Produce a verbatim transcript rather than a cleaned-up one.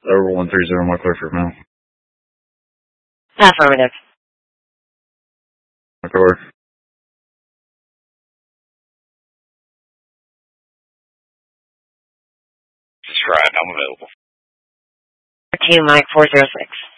Over one three zero, my clear for now. Affirmative. My car. That's right, I'm available. Two, Mike four zero six.